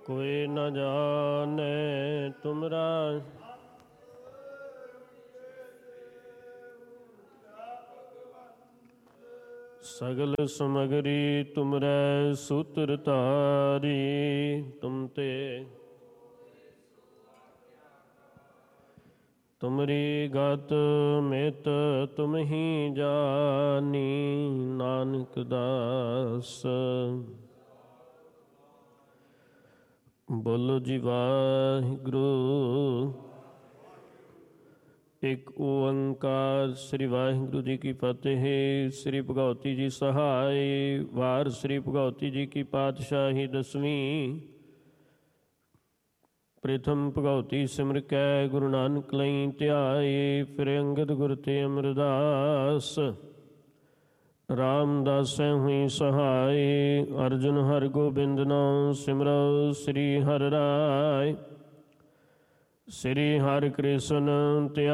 कोई न जाने तुमरा सगल समगरी तुमरै सूत्र तारी तुम ते तुमरी गत मित तुम ही जानी नानक दास। बोलो जी वाहिगुरु। एक ओंकार। श्री वाहिगुरु जी की फतेह। श्री भगवती जी सहाय। वार श्री भगवती जी की पातशाही दसवीं। प्रथम भगवती सिमर कै गुरु नानक लई ध्याए। फिर अंगद गुर ते अमरदास। रामदासै हुई सहाय। अर्जुन हर गोबिंद नाम सिमरो श्री हर राय। श्री हर कृष्ण ते